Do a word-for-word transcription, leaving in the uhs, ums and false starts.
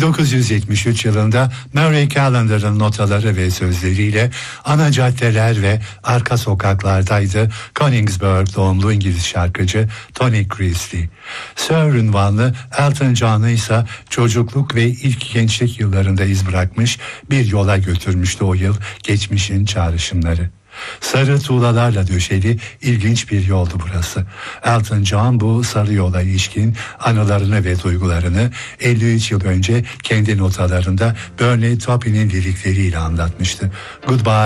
bin dokuz yüz yetmiş üç yılında Murray Calendar'ın notaları ve sözleriyle ana caddeler ve arka sokaklardaydı Königsberg doğumlu İngiliz şarkıcı Tony Christie. Sir ünvanlı Elton John'u ise çocukluk ve ilk gençlik yıllarında iz bırakmış, bir yola götürmüştü o yıl geçmişin çağrışımları. Sarı tuğlalarla döşeli ilginç bir yoldu burası. Elton John bu sarı yola ilişkin anılarını ve duygularını elli üç yıl önce kendi notalarında Bernie Taupin'in lirikleriyle anlatmıştı. Goodbye